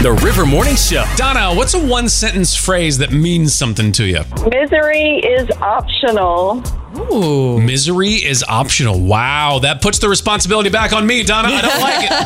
The River Morning Show. Donna, what's a one-sentence phrase that means something to you? Misery is optional. Ooh. Misery is optional. Wow, that puts the responsibility back on me, Donna. I don't like it.